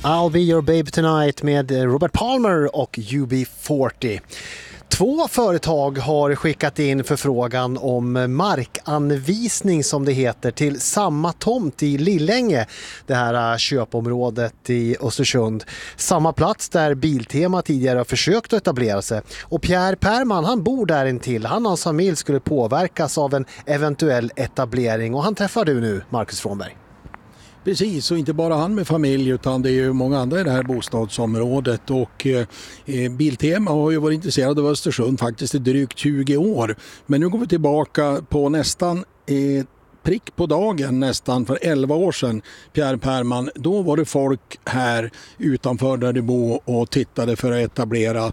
I'll be your baby tonight med Robert Palmer och UB40. 2 företag har skickat in förfrågan om markanvisning, som det heter, till samma tomt i Lillänge, det här köpområdet i Östersund. Samma plats där Biltema tidigare har försökt att etablera sig. Och Pierre Perman, han bor där intill. Han och hans familj skulle påverkas av en eventuell etablering. Och han träffar du nu, Marcus Frånberg. Precis, och inte bara han med familj utan det är ju många andra i det här bostadsområdet, och Biltema har ju varit intresserad av Östersund faktiskt i drygt 20 år. Men nu går vi tillbaka på nästan prick på dagen, nästan för 11 år sedan, Pierre Perman. Då var det folk här utanför där du bor och tittade för att etablera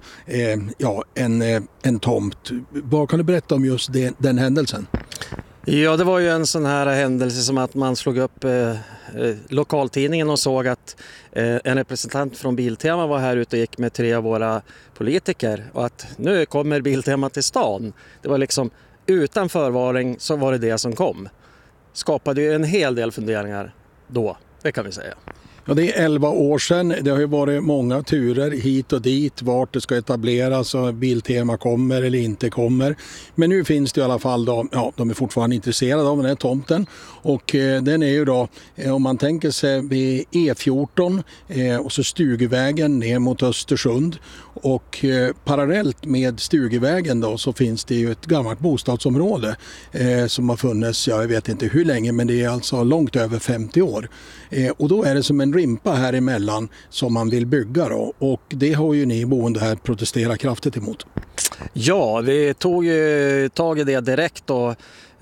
en tomt. Vad kan du berätta om just den händelsen? Ja, det var ju en sån här händelse som att man slog upp lokaltidningen och såg att en representant från Biltema var här ute och gick med 3 av våra politiker, och att nu kommer Biltema till stan. Det var liksom utan förvarning, så var det som kom. Skapade ju en hel del funderingar då, det kan vi säga. Ja, det är 11 år sedan. Det har ju varit många turer hit och dit, vart det ska etableras och Biltema kommer eller inte kommer. Men nu finns det i alla fall de är fortfarande intresserade av den här tomten, och den är ju då, om man tänker sig vid E14 och så Stugvägen ner mot Östersund, och parallellt med Stugvägen då så finns det ju ett gammalt bostadsområde som har funnits, jag vet inte hur länge, men det är alltså långt över 50 år. Och då är det som en rimpa här emellan som man vill bygga då, och det har ju ni boende här protesterat kraftigt emot. Ja, vi tog ju tag i det direkt då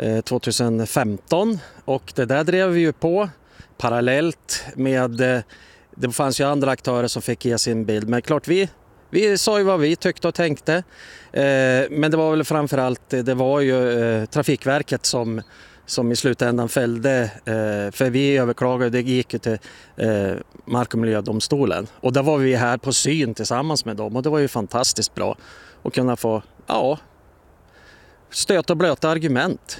2015, och det där drev vi ju på parallellt med, det fanns ju andra aktörer som fick ge sin bild, men klart vi sa ju vad vi tyckte och tänkte, men det var väl framförallt, det var ju Trafikverket som i slutändan fällde, för vi överklagade, det gick ju till Mark- och miljödomstolen, och där var vi här på syn tillsammans med dem, och det var ju fantastiskt bra att kunna få stöta och blöta argument.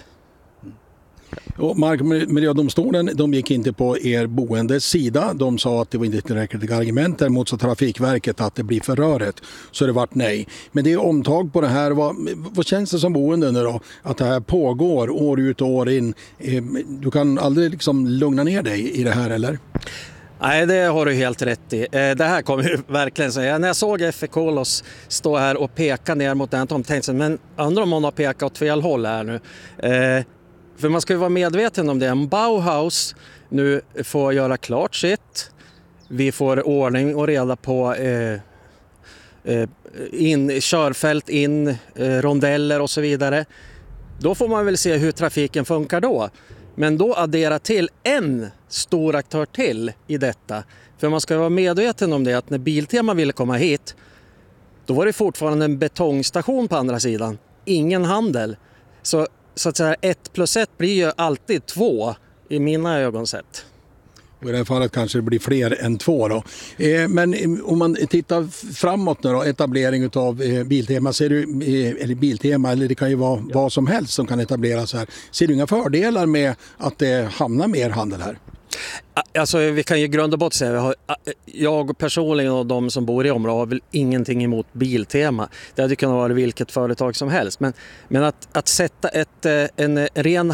Och Mark- och miljödomstolen, de gick inte på er boendes sida. De sa att det var inte tillräckligt argument. Däremot sa Trafikverket att det blir för rörigt. Så det vart nej. Men det är omtag på det här. Vad känns det som boende nu då? Att det här pågår år ut och år in. Du kan aldrig liksom lugna ner dig i det här, eller? Nej, det har du helt rätt i. Det här kommer ju verkligen säga. När jag såg Effe Kolos stå här och peka ner mot den tomten, men undrar om hon har pekat åt fel håll här nu. För man ska ju vara medveten om det. Om Bauhaus nu får göra klart sitt, vi får ordning och reda på körfält, rondeller och så vidare. Då får man väl se hur trafiken funkar då. Men då addera till en stor aktör till i detta. För man ska vara medveten om det, att när Biltema ville komma hit, då var det fortfarande en betongstation på andra sidan. Ingen handel. Så att säga 1 + 1 blir ju alltid 2 i mina ögon sett. Och i det här fallet kanske det blir fler än 2 då. Men om man tittar framåt nu då, etablering av Biltema, ser du, eller Biltema, eller det kan ju vara vad som helst som kan etableras här. Ser du inga fördelar med att det hamnar mer handel här? Alltså vi kan ju grunda bort säga, jag personligen och de som bor i området har väl ingenting emot Biltema. Det hade kunnat vara vilket företag som helst. Men att sätta en ren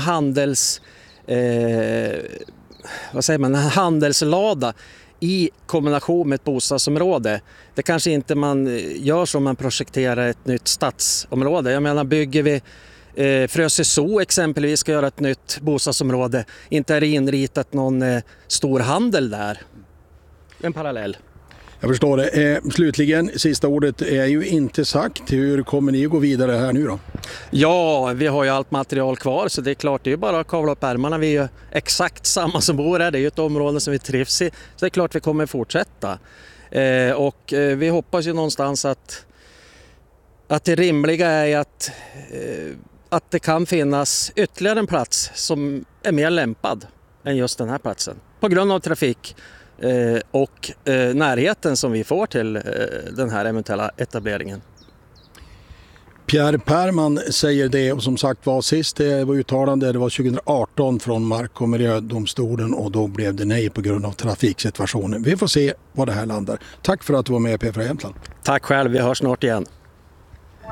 handelslada i kombination med ett bostadsområde, det kanske inte man gör som man projekterar ett nytt stadsområde. Jag menar, bygger vi Frösö Zoo exempelvis ska göra ett nytt bostadsområde, inte är det inritat någon stor handel där. En parallell. Jag förstår det. Slutligen, sista ordet är ju inte sagt. Hur kommer ni att gå vidare här nu då? Ja, vi har ju allt material kvar, så det är klart, det är bara att kavla upp ärmarna. Vi är ju exakt samma som bor här, det är ju ett område som vi trivs i. Så det är klart vi kommer fortsätta. Och vi hoppas ju någonstans att det rimliga är att det kan finnas ytterligare en plats som är mer lämpad än just den här platsen. På grund av trafik och närheten som vi får till den här eventuella etableringen. Pierre Perman säger det, och som sagt var sist det var uttalande, det var 2018 från Mark- och miljödomstolen, och då blev det nej på grund av trafiksituationen. Vi får se var det här landar. Tack för att du var med, P4 Jämtland. Tack själv, vi hörs snart igen.